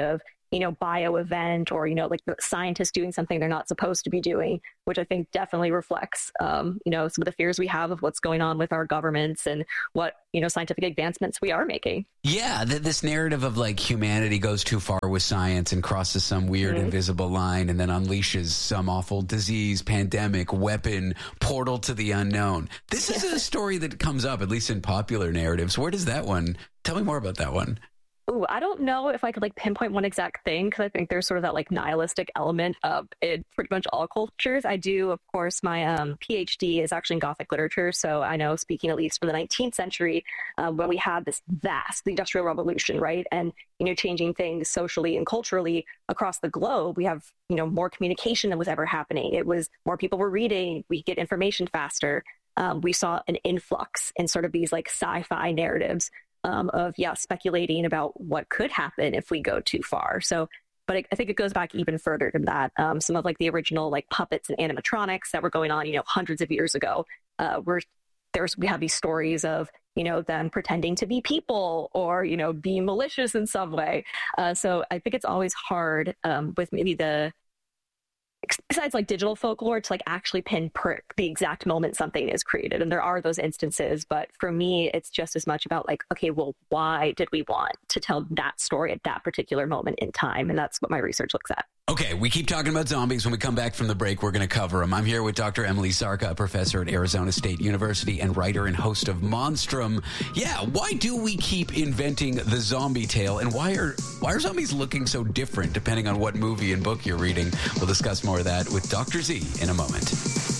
Speaker 23: you know, bio event or, you know, like the scientists doing something they're not supposed to be doing, which I think definitely reflects, um, you know, some of the fears we have of what's going on with our governments and what, you know, scientific advancements we are making.
Speaker 2: Yeah, th- this narrative of like humanity goes too far with science and crosses some weird mm-hmm. invisible line and then unleashes some awful disease, pandemic, weapon, portal to the unknown. This is a story that comes up, at least in popular narratives. Where does that one? Tell me more about that one.
Speaker 23: Ooh, I don't know if I could like pinpoint one exact thing because I think there's sort of that like nihilistic element of in pretty much all cultures. I do, of course, my um, PhD is actually in Gothic literature. So I know, speaking at least from the nineteenth century, um, when we had this vast, the Industrial Revolution, right? And, you know, changing things socially and culturally across the globe, we have, you know, more communication than was ever happening. It was more people were reading, we get information faster. Um, we saw an influx in sort of these like sci-fi narratives. Um, of, yeah, speculating about what could happen if we go too far. So, but I, I think it goes back even further than that. Um, some of like the original like puppets and animatronics that were going on, you know, hundreds of years ago, uh, were there's, we have these stories of, you know, them pretending to be people or, you know, being malicious in some way. Uh, so I think it's always hard um, with maybe the, besides like digital folklore, to like actually pinprick the exact moment something is created. And there are those instances, but for me, it's just as much about like, okay, well, why did we want to tell that story at that particular moment in time? And that's what my research looks at.
Speaker 2: Okay, we keep talking about zombies. When we come back from the break, we're going to cover them. I'm here with Doctor Emily Sarka, a professor at Arizona State University and writer and host of Monstrum. Yeah, why do we keep inventing the zombie tale, and why are why are zombies looking so different depending on what movie and book you're reading? We'll discuss more of that with Doctor Z in a moment.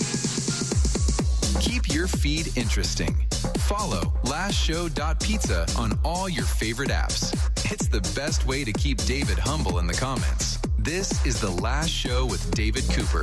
Speaker 3: Keep your feed interesting. Follow last show dot pizza on all your favorite apps. It's the best way to keep David humble in the comments. This is The Last Show with David Cooper.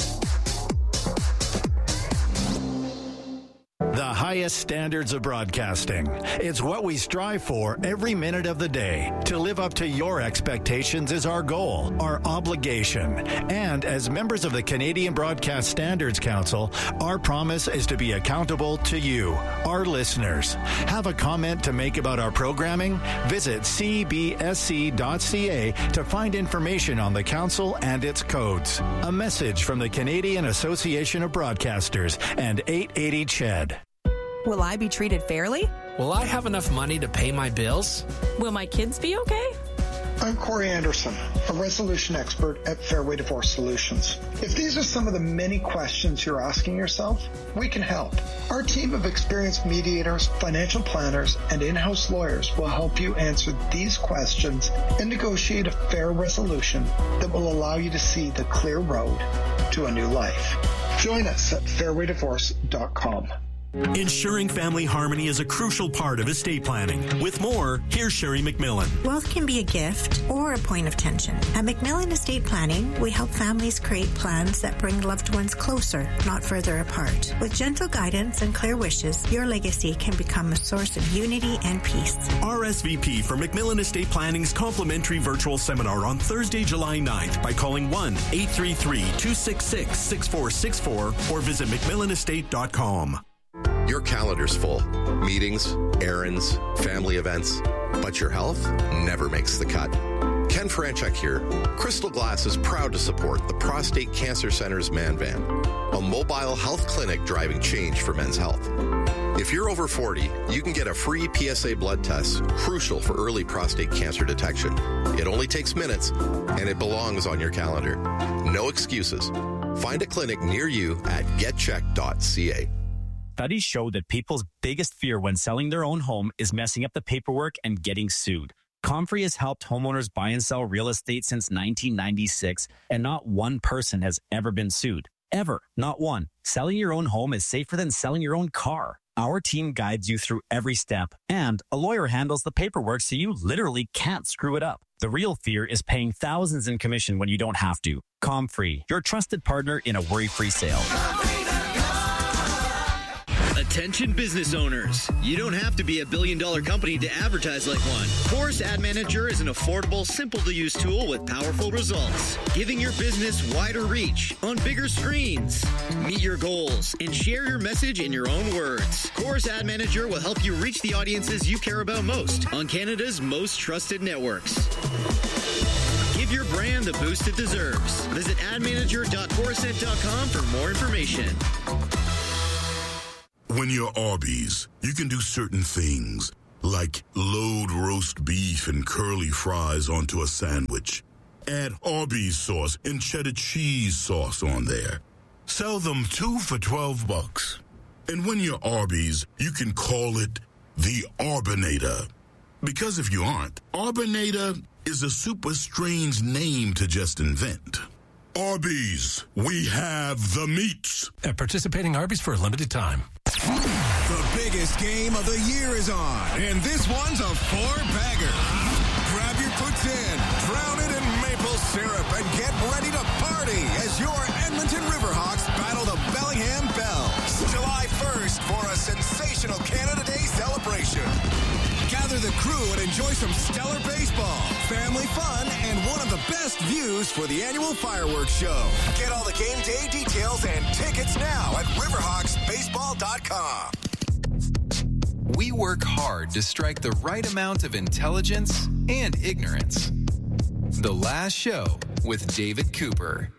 Speaker 1: The highest standards of broadcasting. It's what we strive for every minute of the day. To live up to your expectations is our goal, our obligation. And as members of the Canadian Broadcast Standards Council, our promise is to be accountable to you, our listeners. Have a comment to make about our programming? Visit c b s c dot c a to find information on the council and its codes. A message from the Canadian Association of Broadcasters and eight eighty C H E D.
Speaker 4: Will I be treated fairly?
Speaker 8: Will I have enough money to pay my bills?
Speaker 4: Will my kids be okay?
Speaker 24: I'm Corey Anderson, a resolution expert at Fairway Divorce Solutions. If these are some of the many questions you're asking yourself, we can help. Our team of experienced mediators, financial planners, and in-house lawyers will help you answer these questions and negotiate a fair resolution that will allow you to see the clear road to a new life. Join us at fairway divorce dot com.
Speaker 12: Ensuring family harmony is a crucial part of estate planning. With more, here's Sherry McMillan.
Speaker 13: Wealth can be a gift or a point of tension. At McMillan Estate Planning, we help families create plans that bring loved ones closer, not further apart. With gentle guidance and clear wishes, your legacy can become a source of unity and peace.
Speaker 12: R S V P for McMillan Estate Planning's complimentary virtual seminar on Thursday, July ninth by calling one eight three three, two six six, six four six four or visit mcmillan estate dot com.
Speaker 20: Your calendar's full. Meetings, errands, family events. But your health never makes the cut. Ken Franchek here. Crystal Glass is proud to support the Prostate Cancer Center's Man Van, a mobile health clinic driving change for men's health. If you're over forty, you can get a free P S A blood test, crucial for early prostate cancer detection. It only takes minutes, and it belongs on your calendar. No excuses. Find a clinic near you at get check dot c a.
Speaker 25: Studies show that people's biggest fear when selling their own home is messing up the paperwork and getting sued. Comfrey has helped homeowners buy and sell real estate since nineteen ninety-six, and not one person has ever been sued. Ever. Not one. Selling your own home is safer than selling your own car. Our team guides you through every step, and a lawyer handles the paperwork so you literally can't screw it up. The real fear is paying thousands in commission when you don't have to. Comfrey, your trusted partner in a worry-free sale.
Speaker 26: Attention business owners. You don't have to be a billion dollar company to advertise like one. Chorus Ad Manager is an affordable, simple to use tool with powerful results, giving your business wider reach on bigger screens. Meet your goals and share your message in your own words. Chorus Ad Manager will help you reach the audiences you care about most on Canada's most trusted networks. brand the boost it deserves. Visit ad manager dot coruscant dot com for more information.
Speaker 7: When you're Arby's, you can do certain things, like load roast beef and curly fries onto a sandwich. Add Arby's sauce and cheddar cheese sauce on there. Sell them two for twelve bucks. And when you're Arby's, you can call it the Arbinator. Because if you aren't, Arbinator is a super strange name to just invent. Arby's, we have the meats.
Speaker 9: At participating Arby's for a limited time.
Speaker 10: The biggest game of the year is on, and this one's a four-bagger. Grab your poutine, drown it in maple syrup, and get ready to party as your Edmonton Riverhawks battle the Bellingham Bells. July first for a sensational Canada Day celebration. Gather the crew and enjoy some stellar baseball, family fun, and one of the best views for the annual fireworks show. Get all the game day details and tickets now at riverhawks baseball dot com.
Speaker 3: We work hard to strike the right amount of intelligence and ignorance. The Last Show with David Cooper.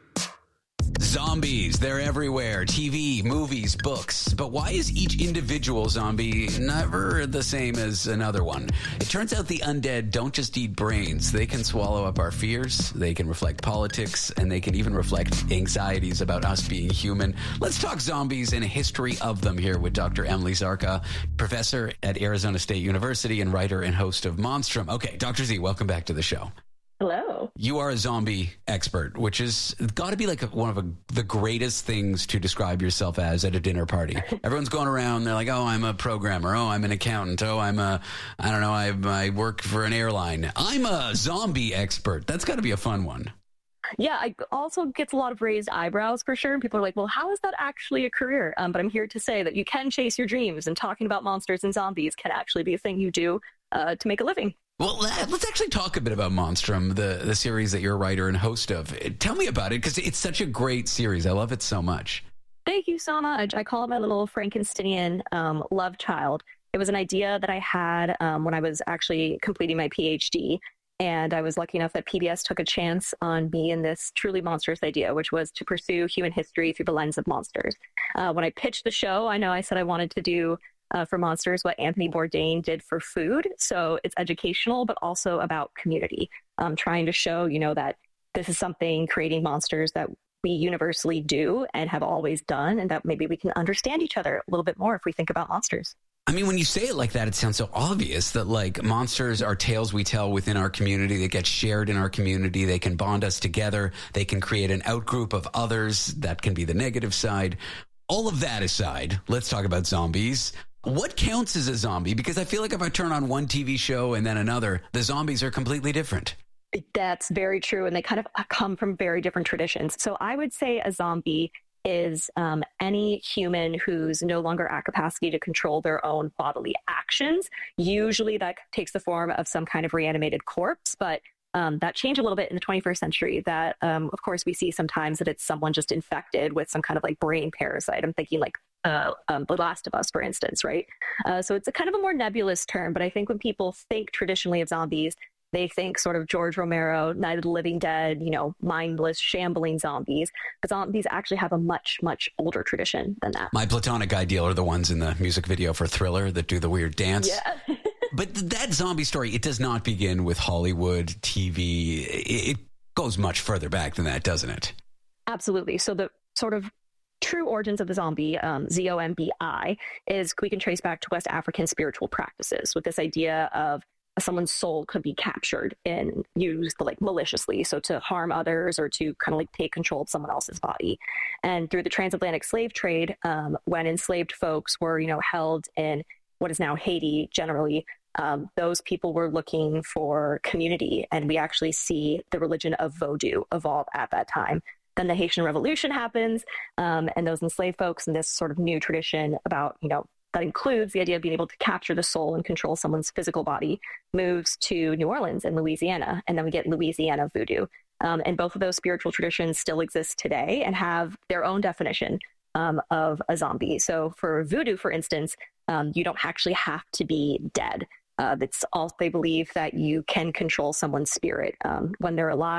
Speaker 2: Zombies, they're everywhere. T V, movies, books. But why is each individual zombie never the same as another one? It turns out the undead don't just eat brains. They can swallow up our fears, they can reflect politics, and they can even reflect anxieties about us being human. Let's talk zombies and a history of them here with Doctor Emily Zarka, professor at Arizona State University and writer and host of Monstrum. Okay, Doctor Z, welcome back to the show.
Speaker 23: Hello.
Speaker 2: You are a zombie expert, which is got to be like a, one of a, the greatest things to describe yourself as at a dinner party. Everyone's going around, they're like, oh, I'm a programmer. Oh, I'm an accountant. Oh, I'm a, I don't know, I, I work for an airline. I'm a zombie expert. That's got to be a fun one.
Speaker 23: Yeah, I also gets a lot of raised eyebrows for sure. And people are like, well, how is that actually a career? Um, but I'm here to say that you can chase your dreams, and talking about monsters and zombies can actually be a thing you do uh, to make a living.
Speaker 2: Well, let's actually talk a bit about Monstrum, the, the series that you're a writer and host of. Tell me about it, because it's such a great series. I love it so much.
Speaker 23: Thank you so much. I call it my little Frankensteinian um, love child. It was an idea that I had um, when I was actually completing my PhD, and I was lucky enough that P B S took a chance on me in this truly monstrous idea, which was to pursue human history through the lens of monsters. Uh, when I pitched the show, I know I said I wanted to do Uh, for monsters what Anthony Bourdain did for food. So it's educational, but also about community. Um, trying to show, you know, that this is something, creating monsters, that we universally do and have always done, and that maybe we can understand each other a little bit more if we think about monsters.
Speaker 2: I mean, when you say it like that, it sounds so obvious that, like, monsters are tales we tell within our community that get shared in our community. They can bond us together. They can create an outgroup of others. That can be the negative side. All of that aside, let's talk about zombies. What counts as a zombie? Because I feel like if I turn on one T V show and then another, the zombies are completely different.
Speaker 23: That's very true. And they kind of come from very different traditions. So I would say a zombie is um, any human who's no longer at capacity to control their own bodily actions. Usually that takes the form of some kind of reanimated corpse, but Um, that changed a little bit in the twenty-first century. That, um, of course, we see sometimes that it's someone just infected with some kind of like brain parasite. I'm thinking like uh, um, The Last of Us, for instance, right? Uh, so it's a kind of a more nebulous term. But I think when people think traditionally of zombies, they think sort of George Romero, Night of the Living Dead, you know, mindless, shambling zombies. But zombies actually have a much, much older tradition than that.
Speaker 2: My platonic ideal are the ones in the music video for Thriller that do the weird dance.
Speaker 23: Yeah.
Speaker 2: But that zombie story, it does not begin with Hollywood T V. It goes much further back than that, doesn't it?
Speaker 23: Absolutely. So the sort of true origins of the zombie, um, Z O M B I, is we can trace back to West African spiritual practices with this idea of someone's soul could be captured and used like maliciously, so to harm others or to kind of like take control of someone else's body. And through the transatlantic slave trade, um, when enslaved folks were, you know, held in what is now Haiti generally, um, those people were looking for community, and we actually see the religion of Vodou evolve at that time. Then the Haitian Revolution happens, um, and those enslaved folks and this sort of new tradition about, you know, that includes the idea of being able to capture the soul and control someone's physical body, moves to New Orleans and Louisiana, and then we get Louisiana voodoo. Um, and both of those spiritual traditions still exist today and have their own definition um, of a zombie. So for voodoo, for instance, um, you don't actually have to be dead. Uh, that's all they believe, that you can control someone's spirit um, when they're alive.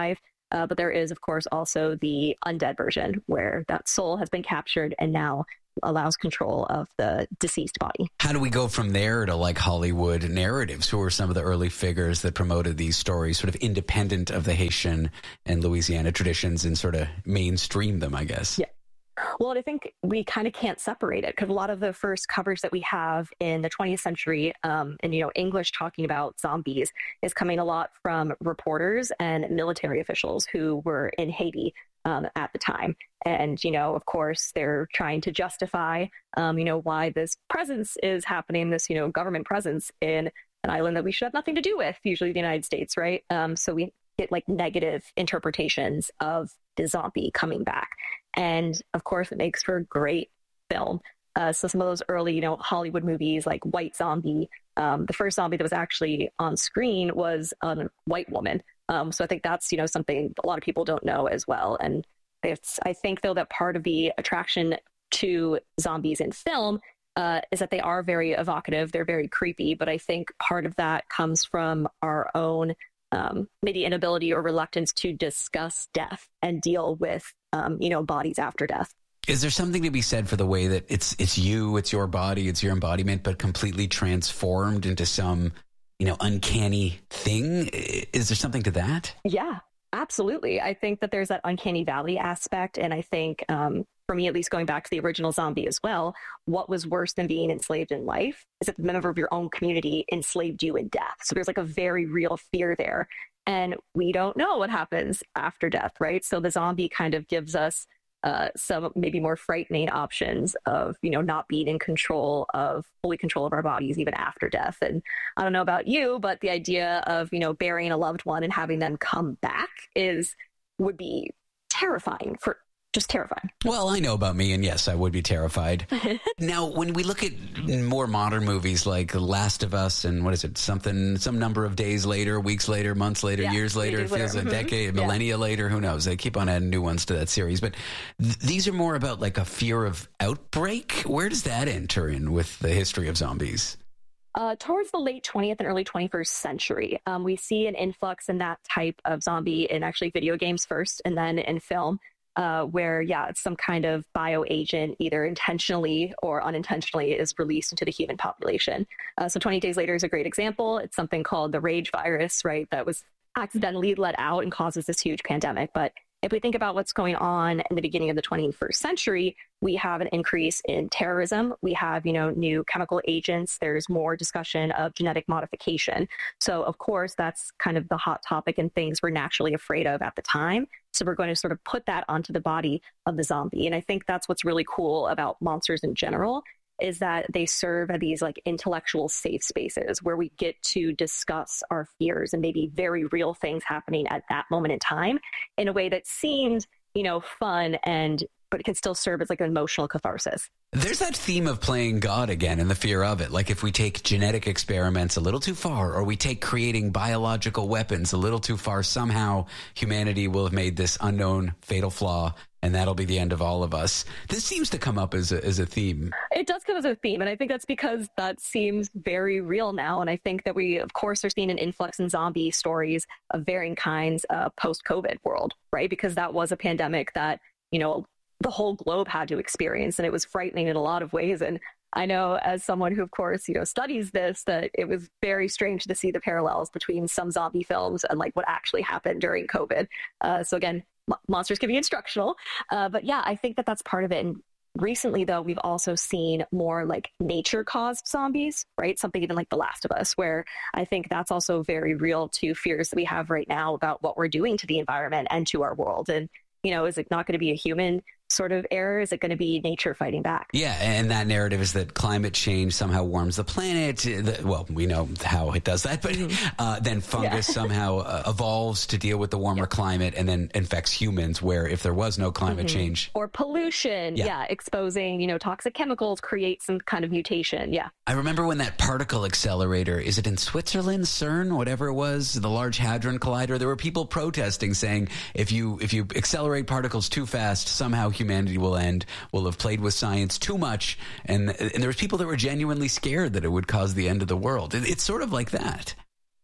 Speaker 23: Uh, but there is, of course, also the undead version where that soul has been captured and now allows control of the deceased body.
Speaker 2: How do we go from there to like Hollywood narratives? Who were some of the early figures that promoted these stories sort of independent of the Haitian and Louisiana traditions and sort of mainstream them, I guess?
Speaker 23: Yeah. Well, I think we kind of can't separate it because a lot of the first coverage that we have in the twentieth century um, and, you know, English talking about zombies is coming a lot from reporters and military officials who were in Haiti um, at the time. And, you know, of course, they're trying to justify, um, you know, why this presence is happening, this, you know, government presence in an island that we should have nothing to do with, usually the United States, right? Um, so we get like negative interpretations of the zombie coming back. And of course, it makes for a great film. Uh, so some of those early, you know, Hollywood movies like White Zombie, um, the first zombie that was actually on screen was a white woman. Um, so I think that's, you know, something a lot of people don't know as well. And it's, I think, though, that part of the attraction to zombies in film uh, is that they are very evocative. They're very creepy. But I think part of that comes from our own um, maybe inability or reluctance to discuss death and deal with, um, you know, bodies after death.
Speaker 2: Is there something to be said for the way that it's it's you, it's your body, it's your embodiment, but completely transformed into some, you know, uncanny thing? Is there something to that?
Speaker 23: Yeah, absolutely. I think that there's that uncanny valley aspect. And I think um, for me, at least going back to the original Zombie as well, what was worse than being enslaved in life is that the member of your own community enslaved you in death. So there's like a very real fear there. And we don't know what happens after death, right? So the zombie kind of gives us uh, some maybe more frightening options of, you know, not being in control of, fully control of our bodies even after death. And I don't know about you, but the idea of, you know, burying a loved one and having them come back is, would be terrifying for Just terrifying.
Speaker 2: Well, I know about me, and yes, I would be terrified. Now, when we look at more modern movies like Last of Us and what is it, something, some number of days later, weeks later, months later, yeah, years later, it feels later. a mm-hmm. decade, yeah. millennia later, who knows? They keep on adding new ones to that series. But th- these are more about like a fear of outbreak. Where does that enter in with the history of zombies?
Speaker 23: Uh, towards the late twentieth and early twenty-first century, um, we see an influx in that type of zombie in actually video games first and then in film. Uh, where, yeah, it's some kind of bioagent, either intentionally or unintentionally, is released into the human population. Uh, so twenty days later is a great example. It's something called the rage virus, right, that was accidentally let out and causes this huge pandemic. But if we think about what's going on in the beginning of the twenty-first century, we have an increase in terrorism. We have, you know, new chemical agents. There's more discussion of genetic modification. So, of course, that's kind of the hot topic and things we're naturally afraid of at the time. So we're going to sort of put that onto the body of the zombie. And I think that's what's really cool about monsters in general, is that they serve as these like intellectual safe spaces where we get to discuss our fears and maybe very real things happening at that moment in time in a way that seems, you know, fun, and but it can still serve as like an emotional catharsis.
Speaker 2: There's that theme of playing God again and the fear of it. Like if we take genetic experiments a little too far, or we take creating biological weapons a little too far, somehow humanity will have made this unknown fatal flaw, and that'll be the end of all of us. This seems to come up as a, as a theme.
Speaker 23: It does come as a theme, and I think that's because that seems very real now. And I think that we, of course, are seeing an influx in zombie stories of varying kinds uh, post-COVID world, right? Because that was a pandemic that, you know, the whole globe had to experience, and it was frightening in a lot of ways. And I know, as someone who, of course, you know, studies this, that it was very strange to see the parallels between some zombie films and like what actually happened during COVID. Uh, so again, m- monsters can be instructional, uh, but yeah, I think that that's part of it. And recently, though, we've also seen more like nature-caused zombies, right? Something even like The Last of Us, where I think that's also very real to fears that we have right now about what we're doing to the environment and to our world. And, you know, is it not going to be a human sort of error? Is it going to be nature fighting back?
Speaker 2: Yeah, and that narrative is that climate change somehow warms the planet. Well, we know how it does that, but uh, then fungus yeah. somehow uh, evolves to deal with the warmer yeah. climate and then infects humans, where if there was no climate mm-hmm. change.
Speaker 23: Or pollution, yeah. yeah, exposing, you know, toxic chemicals create some kind of mutation, yeah.
Speaker 2: I remember when that particle accelerator, is it in Switzerland, CERN, whatever it was, the Large Hadron Collider, there were people protesting saying if you if you accelerate particles too fast, somehow humanity will end. We'll have played with science too much. And, and there was people that were genuinely scared that it would cause the end of the world. It, it's sort of like that.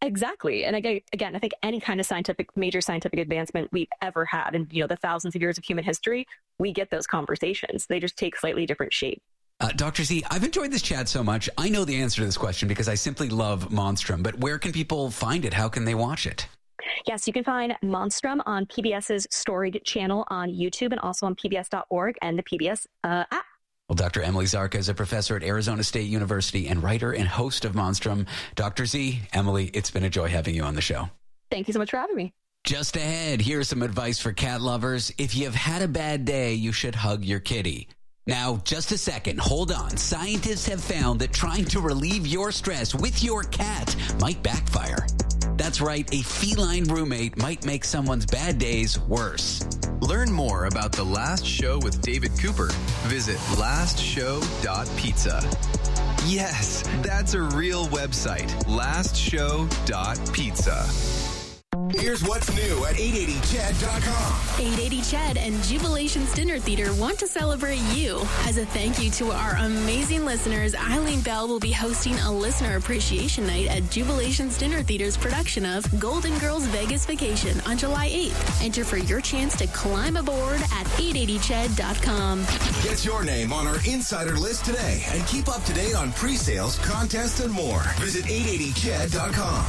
Speaker 23: Exactly. And again, again, I think any kind of scientific, major scientific advancement we've ever had in, you know, the thousands of years of human history, we get those conversations. They just take slightly different shape.
Speaker 2: Uh, Doctor Z, I've enjoyed this chat so much. I know the answer to this question because I simply love Monstrum, but where can people find it? How can they watch it?
Speaker 23: Yes, you can find Monstrum on PBS's Storied channel on YouTube and also on P B S dot org and the P B S uh, app.
Speaker 2: Well, Doctor Emily Zarka is a professor at Arizona State University and writer and host of Monstrum. Doctor Z, Emily, it's been a joy having you on the show.
Speaker 23: Thank you so much for having me.
Speaker 2: Just ahead, here's some advice for cat lovers. If you've had a bad day, you should hug your kitty. Now, just a second. Hold on. Scientists have found that trying to relieve your stress with your cat might backfire. That's right. A feline roommate might make someone's bad days worse.
Speaker 3: Learn more about The Last Show with David Cooper. Visit last show dot pizza. Yes, that's a real website. last show dot pizza.
Speaker 10: Here's what's new at eight eighty ched dot com.
Speaker 5: eight eighty Ched and Jubilations Dinner Theater want to celebrate you. As a thank you to our amazing listeners, Eileen Bell will be hosting a listener appreciation night at Jubilations Dinner Theater's production of Golden Girls Vegas Vacation on July eighth. Enter for your chance to climb aboard at eight eighty ched dot com.
Speaker 10: Get your name on our insider list today and keep up to date on pre-sales, contests, and more. Visit eight eighty ched dot com.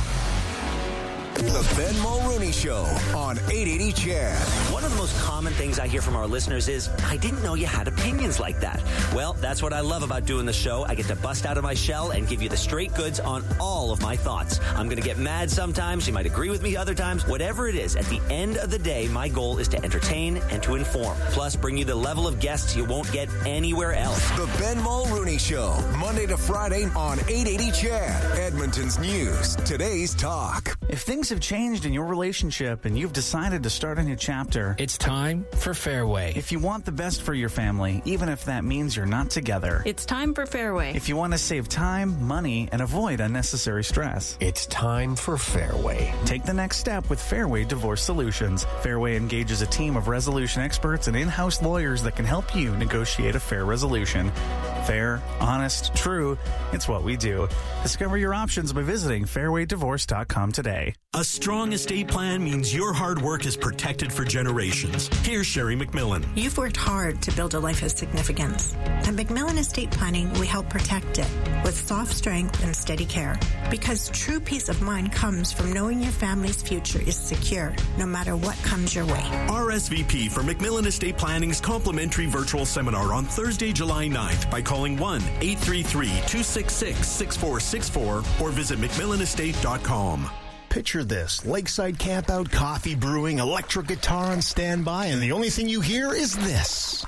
Speaker 10: The Ben Mulrooney Show on eight eighty C H E D.
Speaker 6: One of the most common things I hear from our listeners is, I didn't know you had opinions like that. Well, that's what I love about doing the show. I get to bust out of my shell and give you the straight goods on all of my thoughts. I'm going to get mad sometimes. You might agree with me other times. Whatever it is, at the end of the day, my goal is to entertain and to inform. Plus, bring you the level of guests you won't get anywhere else.
Speaker 10: The Ben Mulrooney Show, Monday to Friday on eight eighty C H E D. Edmonton's News, today's talk.
Speaker 11: If things have changed in your relationship and you've decided to start a new chapter,
Speaker 8: it's time for Fairway.
Speaker 11: If you want the best for your family, even if that means you're not together,
Speaker 4: it's time for Fairway.
Speaker 11: If you want to save time, money, and avoid unnecessary stress,
Speaker 9: it's time for Fairway.
Speaker 11: Take the next step with Fairway Divorce Solutions. Fairway engages a team of resolution experts and in-house lawyers that can help you negotiate a fair resolution. Fair, honest, true, it's what we do. Discover your options by visiting fairway divorce dot com today.
Speaker 12: A strong estate plan means your hard work is protected for generations. Here's Sherry McMillan.
Speaker 13: You've worked hard to build a life of significance. At McMillan Estate Planning, we help protect it with soft strength and steady care. Because true peace of mind comes from knowing your family's future is secure, no matter what comes your way.
Speaker 12: R S V P for McMillan Estate Planning's complimentary virtual seminar on Thursday, July ninth by calling one eight three three, two six six, six four six four or visit mcmillan estate dot com.
Speaker 14: Picture this, lakeside campout, coffee brewing, electric guitar on standby, and the only thing you hear is this.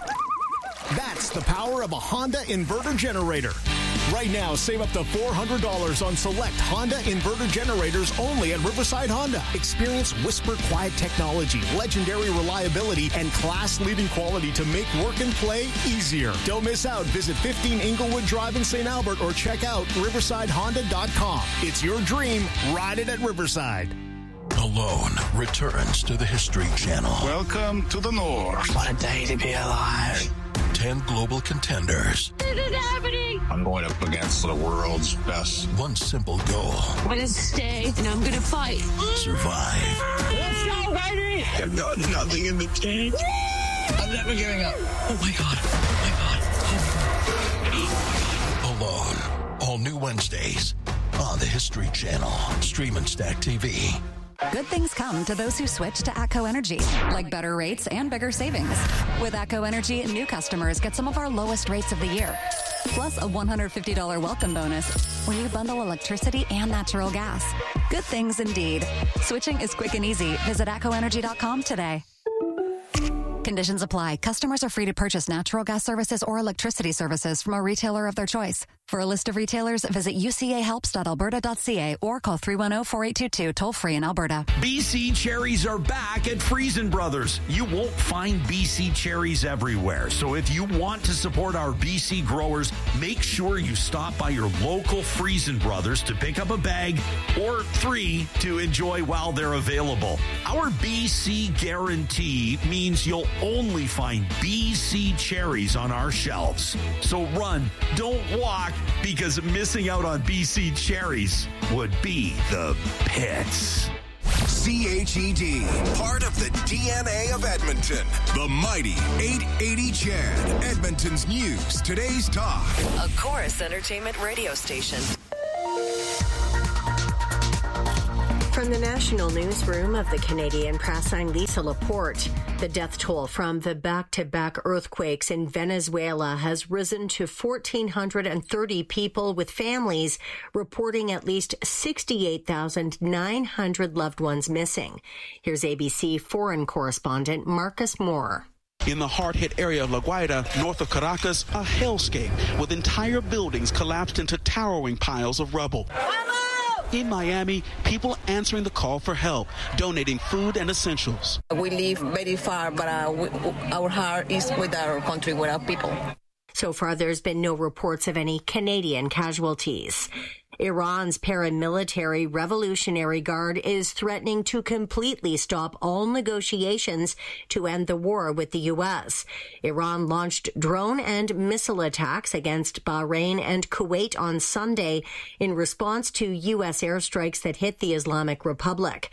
Speaker 14: That's the power of a Honda inverter generator. Right now, save up to four hundred dollars on select Honda inverter generators only at Riverside Honda. Experience whisper quiet technology, legendary reliability, and class-leading quality to make work and play easier. Don't miss out. Visit fifteen Inglewood Drive in Saint Albert or check out riverside honda dot com. It's your dream. Ride it at Riverside.
Speaker 7: Alone returns to the History Channel.
Speaker 15: Welcome to the North. What a day to be alive.
Speaker 7: Ten global contenders.
Speaker 15: This is happening. I'm going up against the world's best.
Speaker 7: One simple goal.
Speaker 16: I'm going to stay and I'm going to fight.
Speaker 7: Survive.
Speaker 15: Let's go, baby. I've got nothing in the tank. I'm never giving up.
Speaker 16: Oh, my God. Oh, my God.
Speaker 7: Alone. All new Wednesdays on the History Channel. Stream and Stack T V.
Speaker 27: Good things come to those who switch to ATCO Energy, like better rates and bigger savings. With ATCO Energy, new customers get some of our lowest rates of the year, plus a one hundred fifty dollars welcome bonus when you bundle electricity and natural gas. Good things indeed. Switching is quick and easy. Visit atco energy dot com today. Conditions apply. Customers are free to purchase natural gas services or electricity services from a retailer of their choice. For a list of retailers, visit u c a helps dot alberta dot c a or call three one zero, four eight two two, toll free in Alberta.
Speaker 28: B C cherries are back at Friesen Brothers. You won't find B C cherries everywhere. So if you want to support our B C growers, make sure you stop by your local Friesen Brothers to pick up a bag or three to enjoy while they're available. Our B C guarantee means you'll only find B C cherries on our shelves. So run, don't walk, because missing out on B C cherries would be the pits.
Speaker 10: C H E D, part of the D N A of Edmonton. The mighty eight eighty C H E D, Edmonton's news, today's talk.
Speaker 1: A Chorus Entertainment radio station.
Speaker 17: From the National Newsroom of the Canadian Press, I'm Lisa Laporte. The death toll from the back-to-back earthquakes in Venezuela has risen to one thousand four hundred thirty people, with families reporting at least sixty-eight thousand nine hundred loved ones missing. Here's A B C foreign correspondent Marcus Moore.
Speaker 18: In the hard-hit area of La Guaira, north of Caracas, a hellscape with entire buildings collapsed into towering piles of rubble. In Miami, people answering the call for help, donating food and essentials.
Speaker 19: We live very far, but uh, we, our heart is with our country, with our people.
Speaker 17: So far, there's been no reports of any Canadian casualties. Iran's paramilitary Revolutionary Guard is threatening to completely stop all negotiations to end the war with the U S. Iran launched drone and missile attacks against Bahrain and Kuwait on Sunday in response to U S airstrikes that hit the Islamic Republic.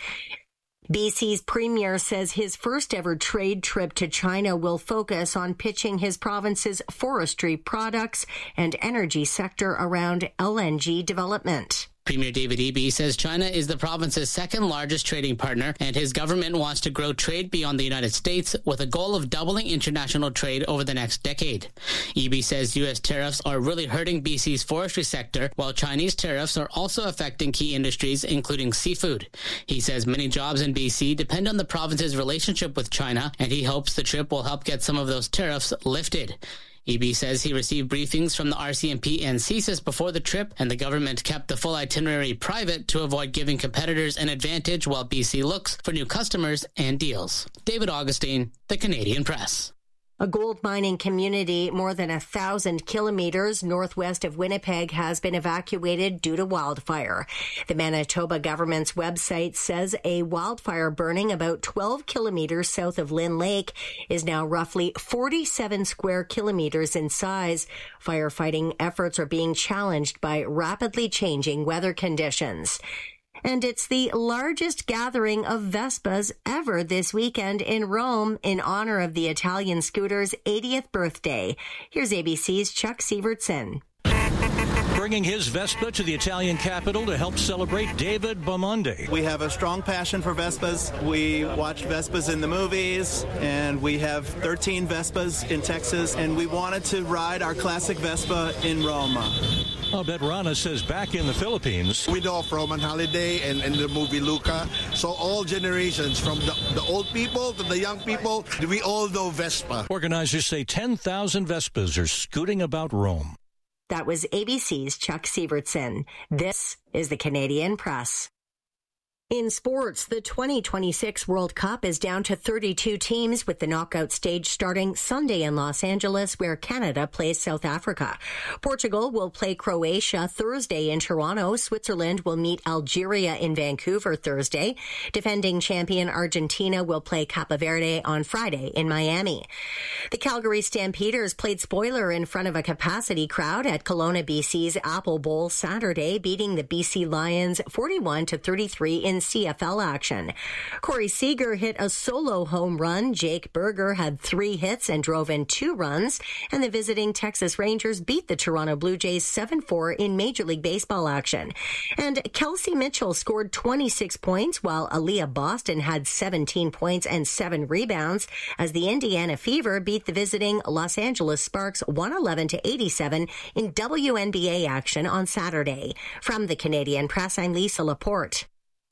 Speaker 17: B C's premier says his first ever trade trip to China will focus on pitching his province's forestry products and energy sector around L N G development.
Speaker 20: Premier David Eby says China is the province's second largest trading partner, and his government wants to grow trade beyond the United States with a goal of doubling international trade over the next decade. Eby says U S tariffs are really hurting B C's forestry sector, while Chinese tariffs are also affecting key industries, including seafood. He says many jobs in B C depend on the province's relationship with China, and he hopes the trip will help get some of those tariffs lifted. Eby says he received briefings from the R C M P and C S I S before the trip, and the government kept the full itinerary private to avoid giving competitors an advantage while B C looks for new customers and deals. David Augustine, The Canadian Press.
Speaker 17: A gold mining community more than a thousand kilometers northwest of Winnipeg has been evacuated due to wildfire. The Manitoba government's website says a wildfire burning about twelve kilometers south of Lynn Lake is now roughly forty-seven square kilometers in size. Firefighting efforts are being challenged by rapidly changing weather conditions. And it's the largest gathering of Vespas ever this weekend in Rome in honor of the Italian scooter's eightieth birthday. Here's A B C's Chuck Sievertson.
Speaker 21: Bringing his Vespa to the Italian capital to help celebrate David Bamonde.
Speaker 22: We have a strong passion for Vespas. We watch Vespas in the movies, and we have thirteen Vespas in Texas, and we wanted to ride our classic Vespa in Rome.
Speaker 21: I'll bet Rana says back in the Philippines.
Speaker 24: We know from an holiday and, and the movie Luca. So all generations, from the, the old people to the young people, we all know Vespa.
Speaker 21: Organizers say ten thousand Vespas are scooting about Rome.
Speaker 17: That was A B C's Chuck Sievertson. This is the Canadian Press. In sports, the twenty twenty-six World Cup is down to thirty-two teams, with the knockout stage starting Sunday in Los Angeles, where Canada plays South Africa. Portugal will play Croatia Thursday in Toronto. Switzerland will meet Algeria in Vancouver Thursday. Defending champion Argentina will play Cape Verde on Friday in Miami. The Calgary Stampeders played spoiler in front of a capacity crowd at Kelowna, B C's Apple Bowl Saturday, beating the B C Lions forty-one to thirty-three in C F L action. Corey Seager hit a solo home run. Jake Berger had three hits and drove in two runs. And the visiting Texas Rangers beat the Toronto Blue Jays seven four in Major League Baseball action. And Kelsey Mitchell scored twenty-six points, while Aaliyah Boston had seventeen points and seven rebounds, as the Indiana Fever beat the visiting Los Angeles Sparks one eleven to eighty-seven in W N B A action on Saturday. From the Canadian Press, I'm Lisa Laporte.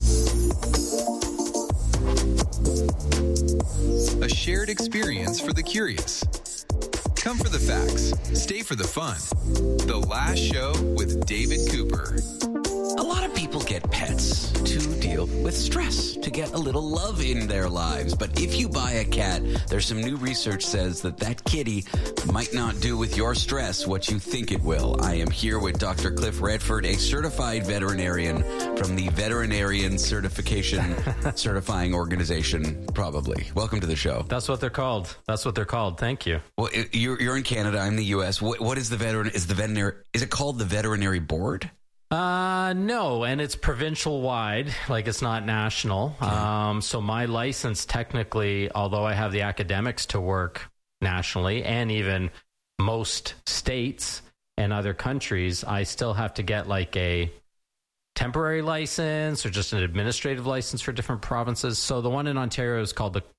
Speaker 3: A shared experience for the curious. Come for the facts, stay for the fun. The Last Show with David Cooper.
Speaker 2: A lot of people people get pets to deal with stress, to get a little love in their lives. But if you buy a cat, there's some new research says that that kitty might not do with your stress what you think it will. I am here with Doctor Cliff Redford, a certified veterinarian from the Veterinarian Certification Certifying Organization, probably. Welcome to the show.
Speaker 4: That's what they're called. That's what they're called. Thank you.
Speaker 2: Well, you're, you're in Canada. I'm the U S. What, what is the veteran? Is the veterinary? Is it called the Veterinary Board?
Speaker 4: Uh, no, and it's provincial wide, like it's not national. Um, so my license technically, although I have the academics to work nationally and even most states and other countries, I still have to get like a temporary license or just an administrative license for different provinces. So the one in Ontario is called the